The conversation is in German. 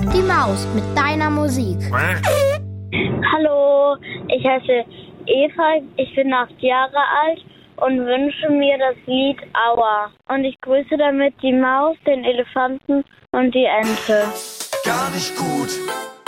Die Maus mit deiner Musik. Hallo, ich heiße Eva, ich bin 8 Jahre alt und wünsche mir das Lied Aua. Und ich grüße damit die Maus, den Elefanten und die Ente. Gar nicht gut.